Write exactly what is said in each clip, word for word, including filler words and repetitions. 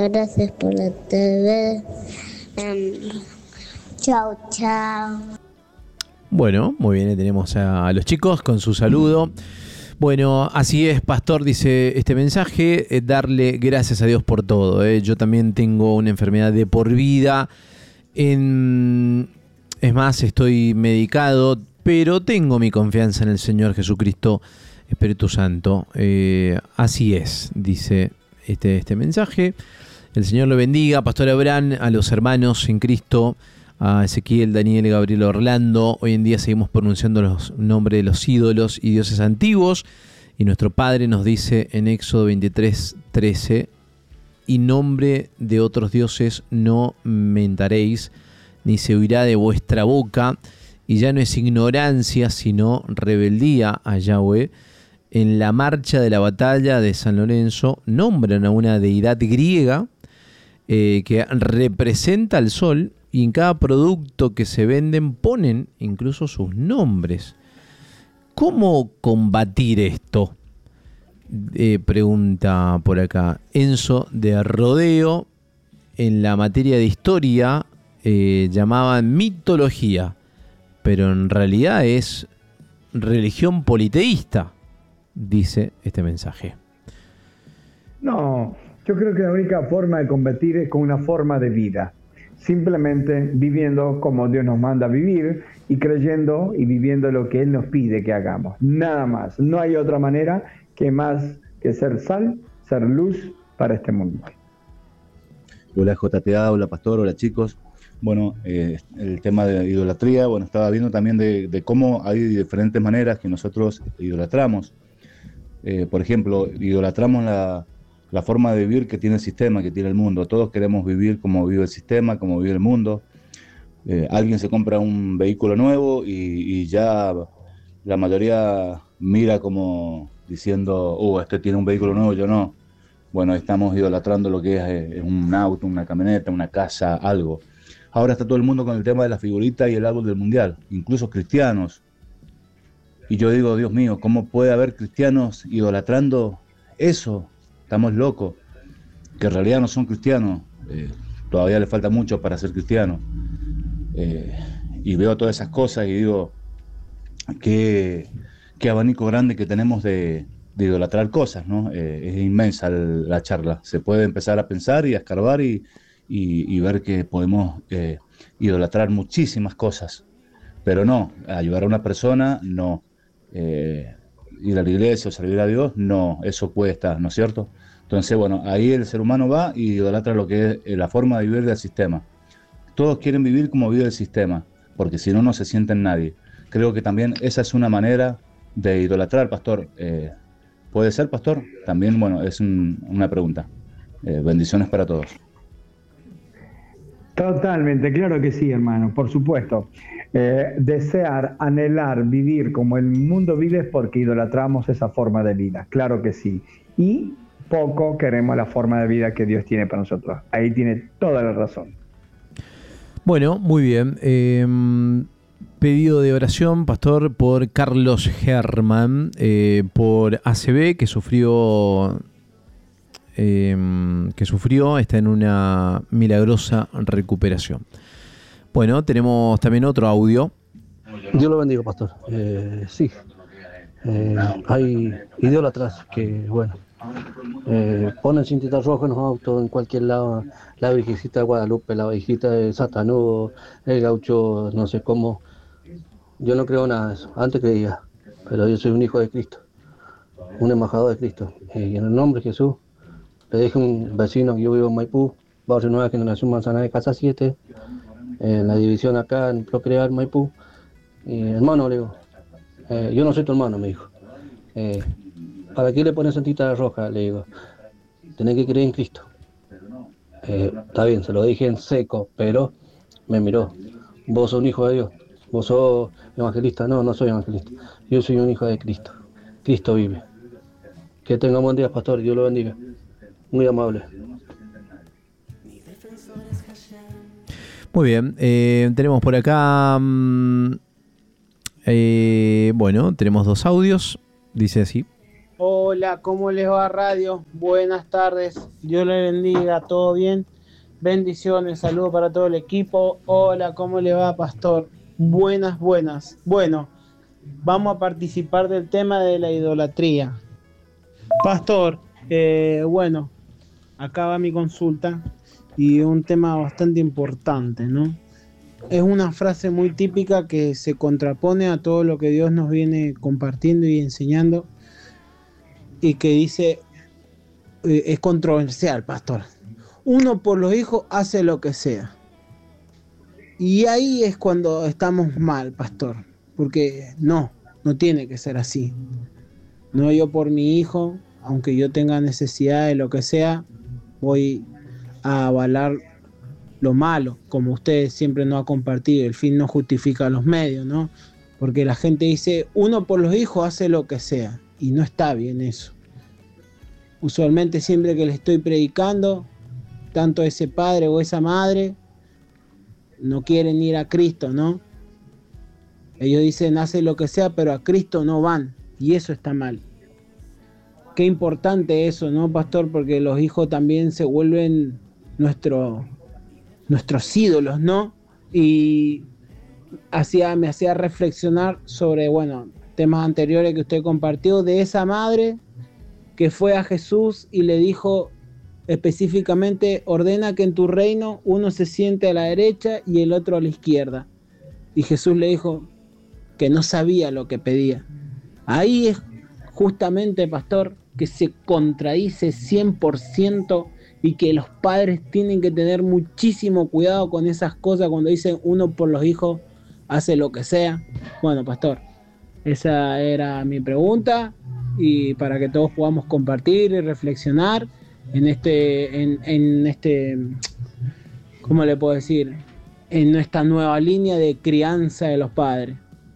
Gracias por la T V. Um, chao, chao. Bueno, muy bien, tenemos a los chicos con su saludo. Bueno, así es, pastor, dice este mensaje, eh, darle gracias a Dios por todo. Eh. Yo también tengo una enfermedad de por vida. En, es más, estoy medicado, pero tengo mi confianza en el Señor Jesucristo, Espíritu Santo. Eh, así es, dice este, este mensaje. El Señor lo bendiga, pastor Abraham, a los hermanos en Cristo, a Ezequiel, Daniel, Gabriel, Orlando. Hoy en día seguimos pronunciando los nombres de los ídolos y dioses antiguos, y nuestro Padre nos dice en Éxodo veintitrés, trece, y nombre de otros dioses no mentaréis, ni se oirá de vuestra boca, y ya no es ignorancia, sino rebeldía a Yahweh. En la marcha de la batalla de San Lorenzo nombran a una deidad griega eh, que representa al sol, y en cada producto que se venden ponen incluso sus nombres. ¿Cómo combatir esto? Eh, pregunta por acá Enzo de Rodeo. En la materia de historia eh, llamaban mitología, pero en realidad es religión politeísta, dice este mensaje. No, yo creo que la única forma de combatir es con una forma de vida. Simplemente viviendo como Dios nos manda a vivir y creyendo y viviendo lo que Él nos pide que hagamos. Nada más. No hay otra manera que más que ser sal, ser luz para este mundo. Hola J T A, hola pastor, hola chicos. Bueno, eh, el tema de idolatría, bueno, estaba viendo también de, de cómo hay diferentes maneras que nosotros idolatramos. Eh, por ejemplo, idolatramos la... la forma de vivir que tiene el sistema, que tiene el mundo. Todos queremos vivir como vive el sistema, como vive el mundo. Eh, alguien se compra un vehículo nuevo y, y ya la mayoría mira como diciendo, oh, este tiene un vehículo nuevo, yo no. Bueno, estamos idolatrando lo que es eh, un auto, una camioneta, una casa, algo. Ahora está todo el mundo con el tema de la figurita y el árbol del mundial, incluso cristianos. Y yo digo, Dios mío, ¿cómo puede haber cristianos idolatrando eso? Estamos locos, que en realidad no son cristianos, eh, todavía le falta mucho para ser cristianos. Eh, y veo todas esas cosas y digo, qué, qué abanico grande que tenemos de, de idolatrar cosas, ¿no? Eh, es inmensa la charla, se puede empezar a pensar y a escarbar y, y, y ver que podemos eh, idolatrar muchísimas cosas, pero no, ayudar a una persona, no. Eh, ir a la iglesia o servir a Dios, no, eso cuesta, ¿no es cierto? Entonces, bueno, ahí el ser humano va y idolatra lo que es la forma de vivir del sistema. Todos quieren vivir como vive el sistema, porque si no, no se sienten nadie. Creo que también esa es una manera de idolatrar, pastor. Eh, ¿Puede ser, pastor? También, bueno, es un, una pregunta. Eh, bendiciones para todos. Totalmente, claro que sí, hermano, por supuesto. Eh, desear, anhelar, vivir como el mundo vive es porque idolatramos esa forma de vida, claro que sí. Y poco queremos la forma de vida que Dios tiene para nosotros. Ahí tiene toda la razón. Bueno, muy bien. Eh, pedido de oración, pastor, por Carlos Germán, eh, por A C V, que sufrió... Eh, que sufrió, está en una milagrosa recuperación. Bueno, tenemos también otro audio. Dios lo bendiga, pastor. Eh, sí, eh, hay idólatras que, bueno, eh, ponen cintita roja en los autos en cualquier lado. La Virgencita de Guadalupe, la Virgencita de Satanudo, el gaucho, no sé cómo. Yo no creo nada de eso. Antes creía, pero yo soy un hijo de Cristo, un embajador de Cristo. Y en el nombre de Jesús, le dije a un vecino que yo vivo en Maipú, barrio Nueva Generación Manzanares, Casa siete, en la división acá en Procrear Maipú. Y hermano, le digo, eh, yo no soy tu hermano, me dijo. Eh, ¿Para qué le pones cintita roja? Le digo, tenés que creer en Cristo. Eh, está bien, se lo dije en seco, pero me miró. Vos sos un hijo de Dios, vos sos evangelista. No, no soy evangelista, yo soy un hijo de Cristo. Cristo vive. Que tenga un buen día, pastor, Dios lo bendiga. Muy amable. Muy bien, eh, tenemos por acá, mmm, eh, bueno, tenemos dos audios, dice así. Hola, ¿cómo les va radio? Buenas tardes, Dios les bendiga, ¿todo bien? Bendiciones, saludos para todo el equipo. Hola, ¿cómo le va, pastor? Buenas, buenas. Bueno, vamos a participar del tema de la idolatría. Pastor, eh, bueno, acá va mi consulta y un tema bastante importante, ¿no? Es una frase muy típica que se contrapone a todo lo que Dios nos viene compartiendo y enseñando y que dice, eh, es controversial, pastor. Uno por los hijos hace lo que sea. Y ahí es cuando estamos mal, pastor, porque no, no tiene que ser así. No, yo por mi hijo, aunque yo tenga necesidad de lo que sea, voy a avalar lo malo, como usted siempre nos ha compartido. El fin no justifica los medios, ¿no? Porque la gente dice, uno por los hijos hace lo que sea, y no está bien eso. Usualmente siempre que le estoy predicando, tanto ese padre o esa madre no quieren ir a Cristo, ¿no? Ellos dicen, hace lo que sea, pero a Cristo no van, y eso está mal. Qué importante eso, ¿no, pastor? Porque los hijos también se vuelven nuestro, nuestros ídolos, ¿no? Y hacía, me hacía reflexionar sobre, bueno, temas anteriores que usted compartió, de esa madre que fue a Jesús y le dijo específicamente, ordena que en tu reino uno se siente a la derecha y el otro a la izquierda. Y Jesús le dijo que no sabía lo que pedía. Ahí es justamente, pastor, que se contradice cien por ciento y que los padres tienen que tener muchísimo cuidado con esas cosas cuando dicen uno por los hijos hace lo que sea. Bueno, pastor, esa era mi pregunta y para que todos podamos compartir y reflexionar en este, en, en este, ¿cómo le puedo decir? En esta nueva línea de crianza de los padres.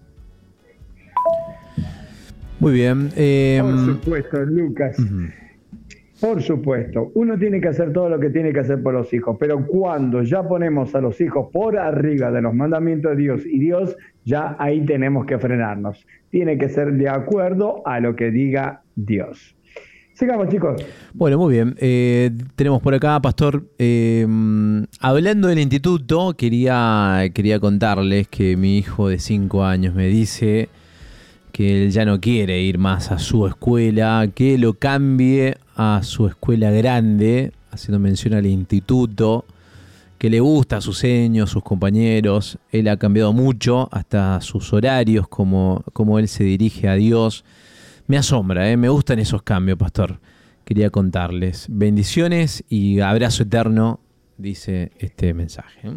Muy bien. Eh, Por supuesto, Lucas. Uh-huh. Por supuesto. Uno tiene que hacer todo lo que tiene que hacer por los hijos, pero cuando ya ponemos a los hijos por arriba de los mandamientos de Dios y Dios, ya ahí tenemos que frenarnos. Tiene que ser de acuerdo a lo que diga Dios. Sigamos, chicos. Bueno, muy bien. Eh, tenemos por acá, pastor, eh, hablando del instituto, quería, quería contarles que mi hijo de cinco años me dice que él ya no quiere ir más a su escuela, que lo cambie a su escuela grande, haciendo mención al instituto, que le gusta sus seños, sus compañeros. Él ha cambiado mucho, hasta sus horarios, como, como él se dirige a Dios. Me asombra, ¿eh? Me gustan esos cambios, pastor. Quería contarles. Bendiciones y abrazo eterno, dice este mensaje.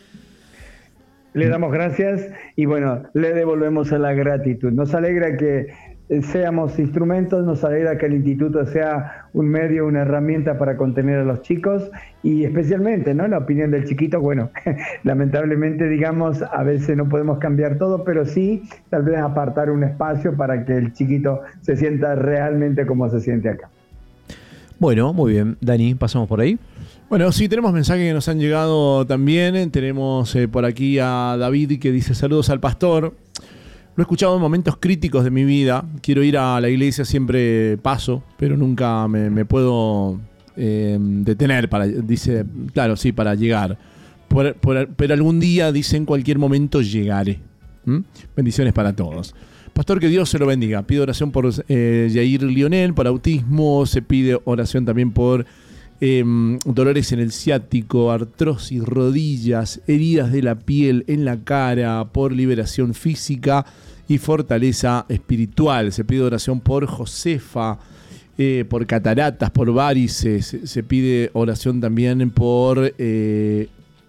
Le damos gracias y bueno, le devolvemos la gratitud. Nos alegra que seamos instrumentos, nos alegra que el instituto sea un medio, una herramienta para contener a los chicos y especialmente, ¿no?, la opinión del chiquito. Bueno, lamentablemente, digamos, a veces no podemos cambiar todo, pero sí tal vez apartar un espacio para que el chiquito se sienta realmente como se siente acá. Bueno, muy bien. Dani, ¿pasamos por ahí? Bueno, sí, tenemos mensajes que nos han llegado también. Tenemos eh, por aquí a David que dice saludos al pastor. Lo he escuchado en momentos críticos de mi vida. Quiero ir a la iglesia, siempre paso, pero nunca me, me puedo eh, detener para, dice, claro, sí, para llegar. Por, por, pero algún día, dice, en cualquier momento llegaré. ¿Mm? Bendiciones para todos. Pastor, que Dios se lo bendiga. Pido oración por eh, Yair Lionel, por autismo. Se pide oración también por eh, dolores en el ciático, artrosis, rodillas, heridas de la piel, en la cara, por liberación física y fortaleza espiritual. Se pide oración por Josefa, eh, por cataratas, por varices. Se pide oración también por eh,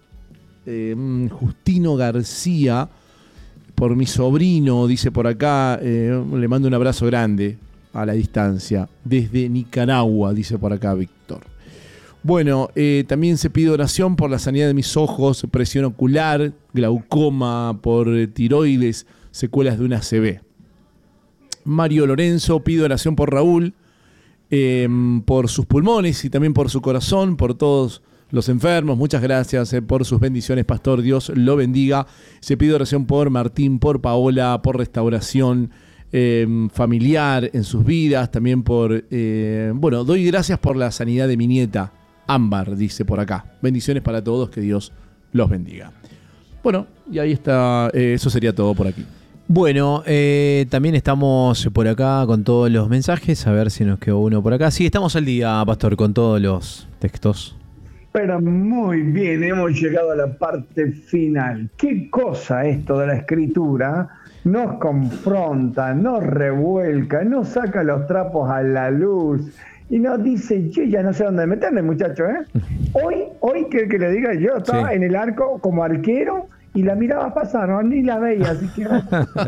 eh, Justino García, por mi sobrino, dice por acá. Eh, le mando un abrazo grande a la distancia. Desde Nicaragua, dice por acá Víctor. Bueno, eh, también se pide oración por la sanidad de mis ojos, presión ocular, glaucoma, por tiroides, secuelas de una A C V. Mario Lorenzo pide oración por Raúl, eh, por sus pulmones y también por su corazón, por todos los enfermos. Muchas gracias eh, por sus bendiciones, pastor. Dios lo bendiga. Se pide oración por Martín, por Paola, por restauración eh, familiar en sus vidas, también por, eh, bueno, doy gracias por la sanidad de mi nieta, Ámbar, dice por acá. Bendiciones para todos, que Dios los bendiga. Bueno, y ahí está, eh, eso sería todo por aquí. Bueno, eh, también estamos por acá con todos los mensajes, a ver si nos quedó uno por acá. Sí, estamos al día, Pastor, con todos los textos. Pero muy bien, hemos llegado a la parte final. ¿Qué cosa esto de la escritura? Nos confronta, nos revuelca, nos saca los trapos a la luz y nos dice, yo ya no sé dónde meterme, muchacho, ¿eh? Hoy, hoy que, que le diga, yo estaba sí. en el arco como arquero y la miraba pasar, ¿no? Ni la veía siquiera.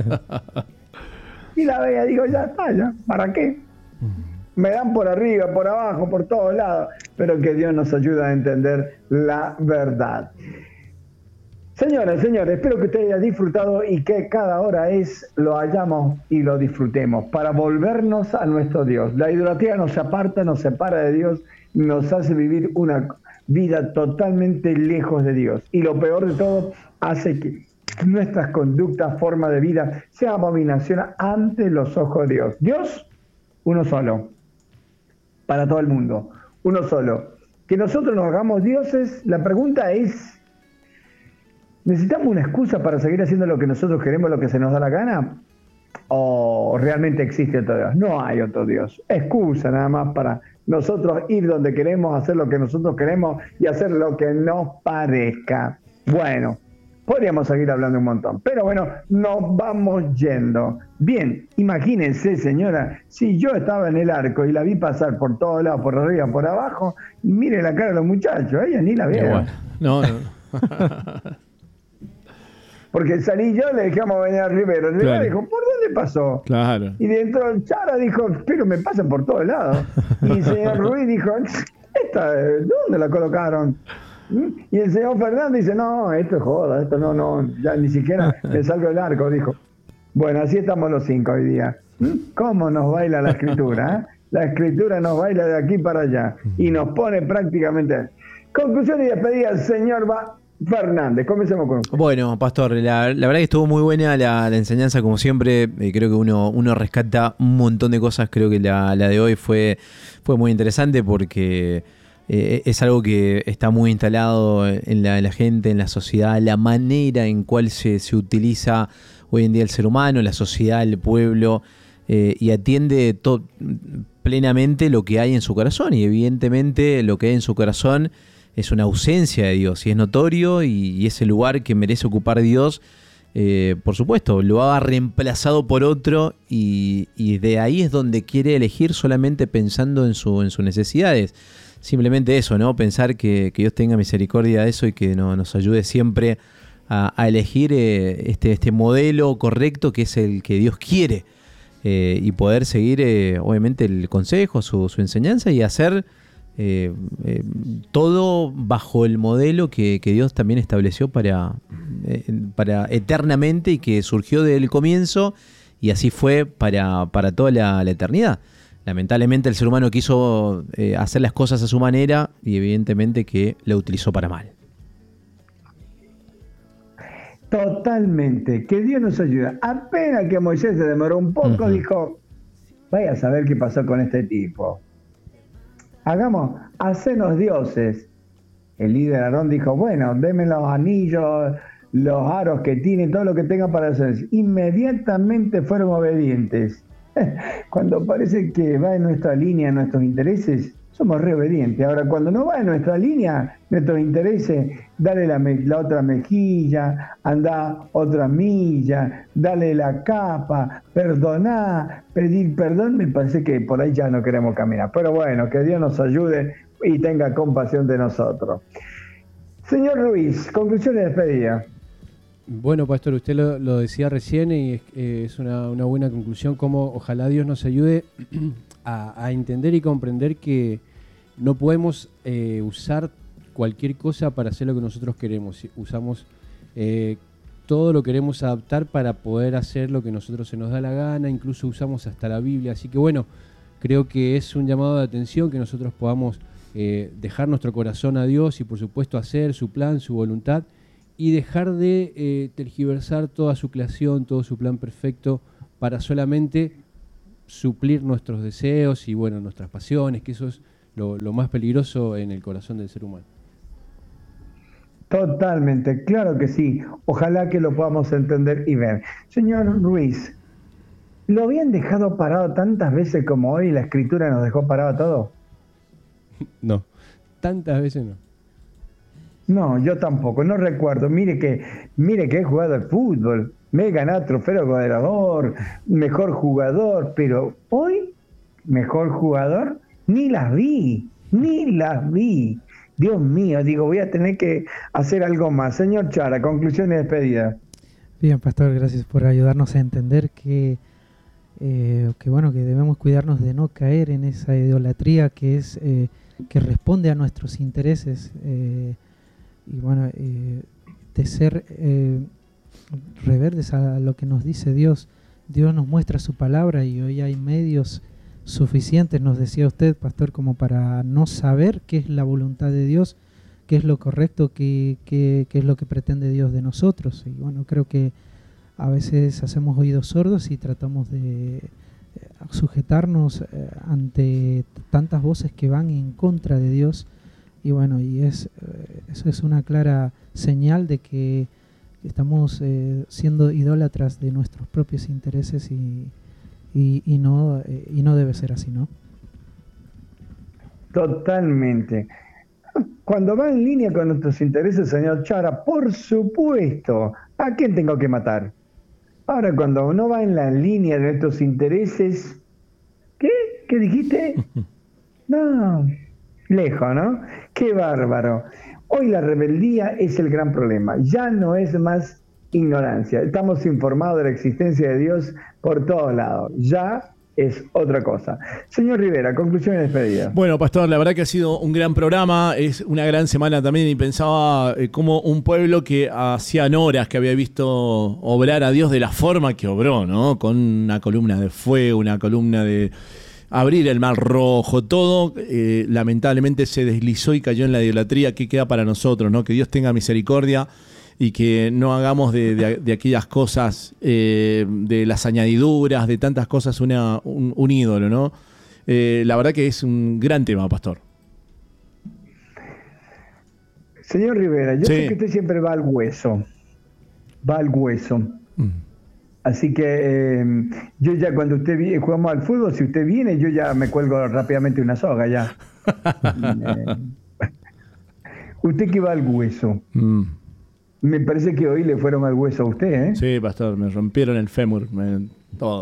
Ni la veía, digo, ya está, ya, ¿para qué? Me dan por arriba, por abajo, por todos lados, pero que Dios nos ayude a entender la verdad. Señoras, señores, espero que usted haya disfrutado y que cada hora es lo hallamos y lo disfrutemos para volvernos a nuestro Dios. La idolatría nos aparta, nos separa de Dios, nos hace vivir una vida totalmente lejos de Dios. Y lo peor de todo, hace que nuestras conductas, forma de vida, sea abominación ante los ojos de Dios. Dios, uno solo, para todo el mundo, uno solo. Que nosotros nos hagamos dioses, la pregunta es, ¿necesitamos una excusa para seguir haciendo lo que nosotros queremos, lo que se nos da la gana? ¿O realmente existe otro Dios? No hay otro Dios. Excusa nada más para nosotros ir donde queremos, hacer lo que nosotros queremos y hacer lo que nos parezca. Bueno, podríamos seguir hablando un montón, pero bueno, nos vamos yendo. Bien, imagínense, señora, si yo estaba en el arco y la vi pasar por todos lados, por arriba, por abajo, mire la cara de los muchachos, ella ni la veo. Bueno, no, no. Porque salí yo, le dejamos venir a Rivero. Rivero claro. dijo, ¿por dónde pasó? Claro. Y dentro Chara dijo, pero me pasan por todos lados. Y el señor Ruiz dijo, ¿esta, ¿dónde la colocaron? Y el señor Fernández dice, no, esto es joda, esto no, no, ya ni siquiera me salgo del arco, dijo. Bueno, así estamos los cinco hoy día. ¿Cómo nos baila la escritura? ¿eh? La escritura nos baila de aquí para allá y nos pone prácticamente. Conclusión y despedida, señor Va. Fernández, comencemos con... Bueno, Pastor, la, la verdad que estuvo muy buena la, la enseñanza, como siempre. Eh, creo que uno, uno rescata un montón de cosas. Creo que la, la de hoy fue, fue muy interesante porque eh, es algo que está muy instalado en la, en la gente, en la sociedad, la manera en cual se, se utiliza hoy en día el ser humano, la sociedad, el pueblo, eh, y atiende to- plenamente lo que hay en su corazón. Y evidentemente lo que hay en su corazón es una ausencia de Dios y es notorio, y, y ese lugar que merece ocupar Dios, eh, por supuesto, lo ha reemplazado por otro, y, y de ahí es donde quiere elegir solamente pensando en, su, en sus necesidades. Simplemente eso, ¿no? Pensar que, que Dios tenga misericordia de eso y que no, nos ayude siempre a, a elegir eh, este, este modelo correcto que es el que Dios quiere, eh, y poder seguir eh, obviamente el consejo, su, su enseñanza, y hacer Eh, eh, todo bajo el modelo que, que Dios también estableció para, eh, para eternamente, y que surgió del comienzo y así fue para, para toda la, la eternidad. Lamentablemente el ser humano quiso eh, hacer las cosas a su manera y evidentemente que la utilizó para mal. Totalmente, que Dios nos ayude. Apenas que Moisés se demoró un poco, uh-huh. dijo, vaya a saber qué pasó con este tipo. Hagamos, hacenos dioses. El líder Aarón dijo, bueno, denme los anillos, los aros que tienen, todo lo que tengan para hacer. Inmediatamente fueron obedientes. Cuando parece que va en nuestra línea, en nuestros intereses, somos re obedientes. Ahora, cuando no va en nuestra línea, nuestros intereses, dale la, me- la otra mejilla, anda otra milla, dale la capa, perdoná, pedir perdón, me parece que por ahí ya no queremos caminar. Pero bueno, que Dios nos ayude y tenga compasión de nosotros. Señor Ruiz, conclusión de despedida. Bueno, Pastor, usted lo, lo decía recién y es, eh, es una, una buena conclusión, como ojalá Dios nos ayude a, a entender y comprender que no podemos eh, usar cualquier cosa para hacer lo que nosotros queremos. Usamos eh, todo lo queremos adaptar para poder hacer lo que nosotros se nos da la gana, incluso usamos hasta la Biblia. Así que bueno, creo que es un llamado de atención que nosotros podamos eh, dejar nuestro corazón a Dios y por supuesto hacer su plan, su voluntad, y dejar de eh, tergiversar toda su creación, todo su plan perfecto para solamente suplir nuestros deseos y bueno, nuestras pasiones, que eso es lo, lo más peligroso en el corazón del ser humano. Totalmente, claro que sí. Ojalá que lo podamos entender y ver. Señor Ruiz, ¿lo habían dejado parado tantas veces como hoy la Escritura nos dejó parado todo? No, tantas veces no. No, yo tampoco, no recuerdo. Mire que, mire que he jugado al fútbol, me he ganado trofeo goleador, mejor jugador, pero hoy, mejor jugador, ni las vi, ni las vi. Dios mío, digo, voy a tener que hacer algo más. Señor Chara, conclusión y despedida. Bien, pastor, gracias por ayudarnos a entender que, eh, que bueno, que debemos cuidarnos de no caer en esa idolatría que es eh, que responde a nuestros intereses eh, y bueno, eh, de ser eh, rebeldes a lo que nos dice Dios. Dios nos muestra su palabra y hoy hay medios suficientes, nos decía usted, pastor, como para no saber qué es la voluntad de Dios, qué es lo correcto, qué, qué, qué es lo que pretende Dios de nosotros. Y bueno, creo que a veces hacemos oídos sordos y tratamos de sujetarnos eh, ante tantas voces que van en contra de Dios. Y bueno, y es eh, eso es una clara señal de que estamos eh, siendo idólatras de nuestros propios intereses y Y, y, no, eh, y no debe ser así, ¿no? Totalmente. Cuando va en línea con nuestros intereses, señor Chara, por supuesto, ¿a quién tengo que matar? Ahora, cuando no va en la línea de nuestros intereses, ¿qué? ¿Qué dijiste? No, lejos, ¿no? Qué bárbaro. Hoy la rebeldía es el gran problema. Ya no es más ignorancia. Estamos informados de la existencia de Dios por todos lados. Ya es otra cosa. Señor Rivera, conclusión y despedida. Bueno, pastor, la verdad que ha sido un gran programa, es una gran semana también, y pensaba eh, como un pueblo que hacían horas que había visto obrar a Dios de la forma que obró, ¿no? Con una columna de fuego, una columna de abrir el mar rojo, todo eh, lamentablemente se deslizó y cayó en la idolatría. ¿Qué queda para nosotros, no? Que Dios tenga misericordia y que no hagamos de, de, de aquellas cosas, eh, de las añadiduras, de tantas cosas, una, un, un ídolo, ¿no? Eh, la verdad que es un gran tema, pastor. Señor Rivera, yo Sí. sé que usted siempre va al hueso, va al hueso. Mm. Así que eh, yo ya cuando usted viene, jugamos al fútbol, si usted viene, yo ya me cuelgo rápidamente una soga, ya. eh, usted que va al hueso. Mm. Me parece que hoy le fueron al hueso a usted, ¿eh? Sí, pastor, me rompieron el fémur, me, todo.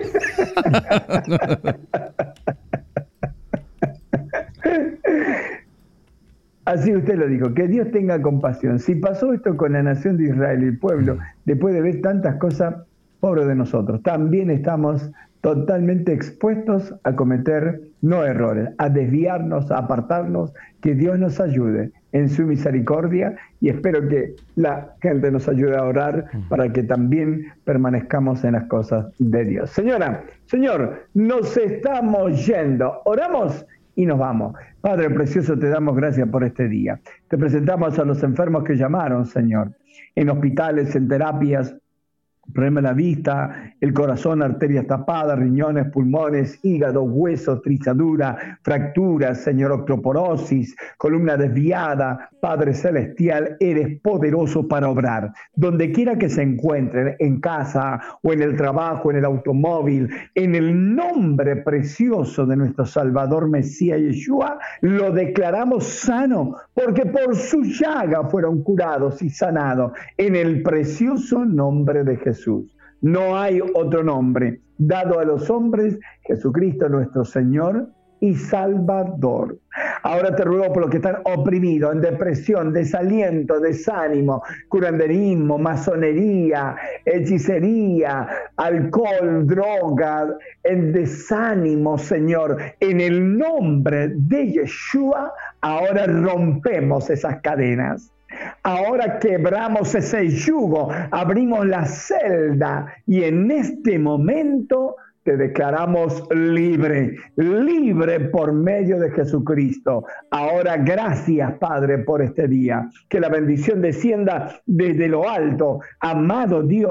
Así usted lo dijo, que Dios tenga compasión. Si pasó esto con la nación de Israel y el pueblo, después de ver tantas cosas, pobre de nosotros, también estamos totalmente expuestos a cometer no errores, a desviarnos, a apartarnos. Que Dios nos ayude en su misericordia, y espero que la gente nos ayude a orar para que también permanezcamos en las cosas de Dios. Señora, señor, nos estamos yendo. Oramos y nos vamos. Padre precioso, te damos gracias por este día. Te presentamos a los enfermos que llamaron, Señor, en hospitales, en terapias, problema de la vista, el corazón, arterias tapadas, riñones, pulmones, hígado, huesos, trizadura, fracturas, Señor, osteoporosis, columna desviada. Padre celestial, eres poderoso para obrar. Donde quiera que se encuentren, en casa o en el trabajo, en el automóvil, en el nombre precioso de nuestro Salvador Mesías Yeshua, lo declaramos sano, porque por su llaga fueron curados y sanados, en el precioso nombre de Jesús. Jesús. No hay otro nombre dado a los hombres, Jesucristo nuestro Señor y Salvador. Ahora te ruego por los que están oprimidos, en depresión, desaliento, desánimo, curanderismo, masonería, hechicería, alcohol, droga, el desánimo, Señor. En el nombre de Yeshua, ahora rompemos esas cadenas. Ahora quebramos ese yugo, abrimos la celda y en este momento te declaramos libre, libre por medio de Jesucristo. Ahora gracias, Padre, por este día. Que la bendición descienda desde lo alto. Amado Dios,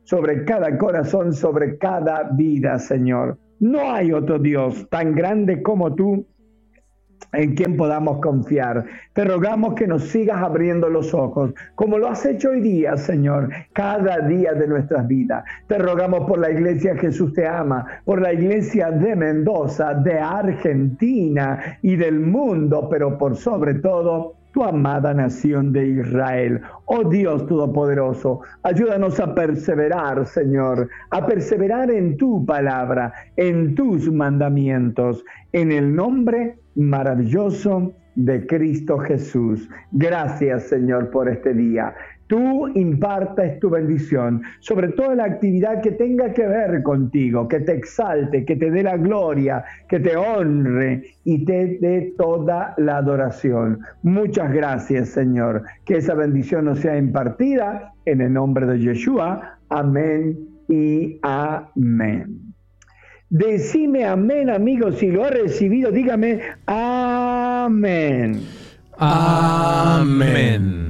sobre cada corazón, sobre cada vida, Señor. No hay otro Dios tan grande como tú en quien podamos confiar. Te rogamos que nos sigas abriendo los ojos, como lo has hecho hoy día, Señor, cada día de nuestras vidas. Te rogamos por la iglesia Jesús te ama, por la iglesia de Mendoza, de Argentina y del mundo, pero por sobre todo, tu amada nación de Israel. Oh Dios Todopoderoso, ayúdanos a perseverar, Señor, a perseverar en tu palabra, en tus mandamientos, en el nombre maravilloso de Cristo Jesús. Gracias, Señor, por este día. Tú impartas tu bendición sobre toda la actividad que tenga que ver contigo, que te exalte, que te dé la gloria, que te honre y te dé toda la adoración. Muchas gracias, Señor. Que esa bendición nos sea impartida en el nombre de Yeshua. Amén y amén. Decime amén, amigos, si lo ha recibido, dígame amén. Amén.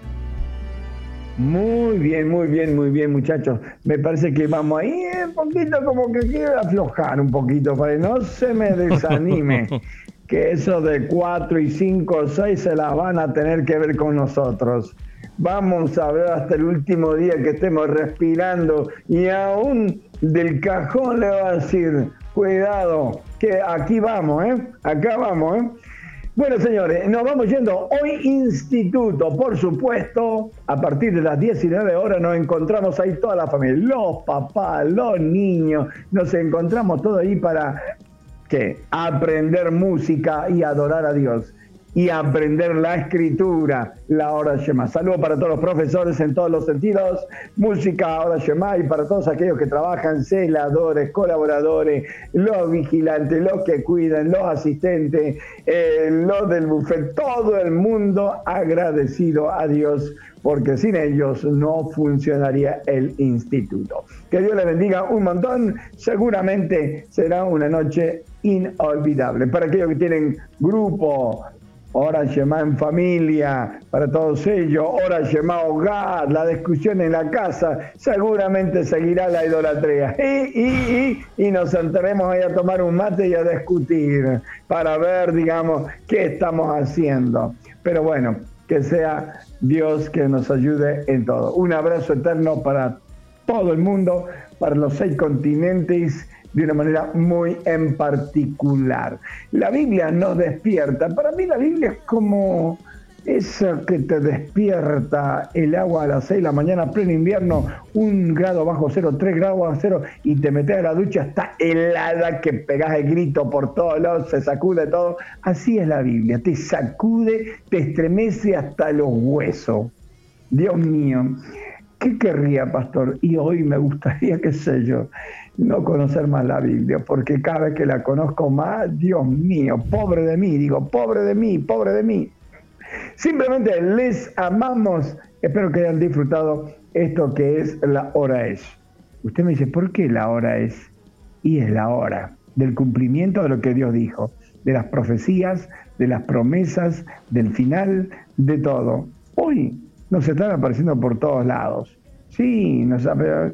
Muy bien, muy bien, muy bien, muchachos. Me parece que vamos ahí un poquito, como que quiero aflojar un poquito para que no se me desanime. Que eso de cuatro y cinco o seis se las van a tener que ver con nosotros. Vamos a ver hasta el último día que estemos respirando y aún del cajón le va a decir, cuidado, que aquí vamos, ¿eh? Acá vamos, ¿eh? Bueno, señores, nos vamos yendo. Hoy instituto, por supuesto, a partir de las diecinueve horas nos encontramos ahí toda la familia, los papás, los niños, nos encontramos todos ahí para, ¿qué? Aprender música y adorar a Dios. Y aprender la escritura, la hora Shema. Saludos para todos los profesores en todos los sentidos. Música, hora Shema, y para todos aquellos que trabajan, celadores, colaboradores, los vigilantes, los que cuidan, los asistentes, eh, los del buffet, todo el mundo agradecido a Dios, porque sin ellos no funcionaría el instituto. Que Dios les bendiga un montón. Seguramente será una noche inolvidable. Para aquellos que tienen grupo, hora Shema en familia, para todos ellos, hora Shema hogar, la discusión en la casa, seguramente seguirá la idolatría. Y, y, y, y nos sentaremos ahí a tomar un mate y a discutir para ver, digamos, qué estamos haciendo. Pero bueno, que sea Dios que nos ayude en todo. Un abrazo eterno para todo el mundo, para los seis continentes, de una manera muy en particular. La Biblia nos despierta. Para mí la Biblia es como eso que te despierta el agua a las seis de la mañana, pleno invierno, un grado bajo cero, tres grados bajo cero, y te metes a la ducha, está helada, que pegás el grito por todos lados, se sacude todo. Así es la Biblia, te sacude, te estremece hasta los huesos. Dios mío, ¿qué querría, pastor? Y hoy me gustaría, qué sé yo, no conocer más la Biblia, porque cada vez que la conozco más, Dios mío, pobre de mí, digo, pobre de mí, pobre de mí. Simplemente les amamos. Espero que hayan disfrutado esto que es la hora es. Usted me dice, ¿por qué la hora es? Y es la hora del cumplimiento de lo que Dios dijo, de las profecías, de las promesas, del final, de todo. Hoy nos están apareciendo por todos lados. Sí, nos,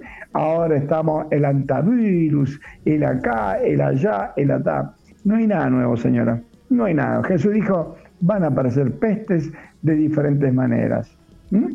ahora estamos el antivirus, el acá, el allá, el atá. No hay nada nuevo, señora. No hay nada. Jesús dijo, van a aparecer pestes de diferentes maneras, ¿Mm?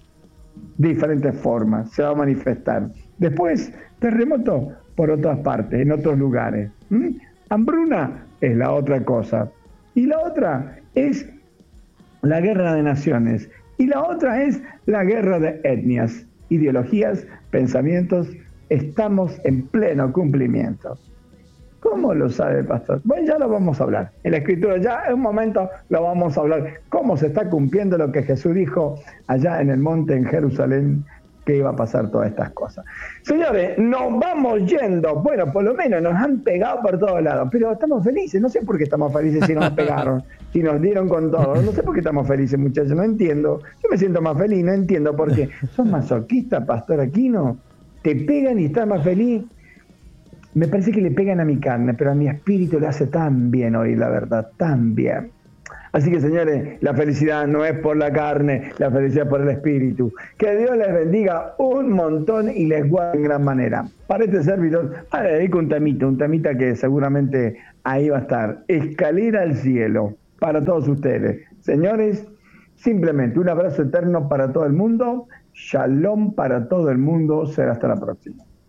de diferentes formas, se va a manifestar. Después, terremoto por otras partes, en otros lugares. ¿Mm? Hambruna es la otra cosa. Y la otra es la guerra de naciones. Y la otra es la guerra de etnias, ideologías, pensamientos. Estamos en pleno cumplimiento. ¿Cómo lo sabe el pastor? Bueno, ya lo vamos a hablar. En la Escritura ya en un momento lo vamos a hablar. ¿Cómo se está cumpliendo lo que Jesús dijo allá en el monte en Jerusalén? Que iba a pasar todas estas cosas. Señores, nos vamos yendo. Bueno, por lo menos nos han pegado por todos lados. Pero estamos felices. No sé por qué estamos felices si nos pegaron. Si nos dieron con todo. No sé por qué estamos felices, muchachos. No entiendo. Yo me siento más feliz. No entiendo por qué. ¿Sos masoquista, pastor Aquino? ¿Te pegan y estás más feliz? Me parece que le pegan a mi carne, pero a mi espíritu le hace tan bien oír la verdad, tan bien. Así que, señores, la felicidad no es por la carne, la felicidad es por el espíritu. Que Dios les bendiga un montón y les guarde en gran manera. Para este servidor, ah, le dedico un temita, un temita que seguramente ahí va a estar. Escalera al cielo para todos ustedes. Señores, simplemente un abrazo eterno para todo el mundo. Shalom para todo el mundo. Será hasta la próxima.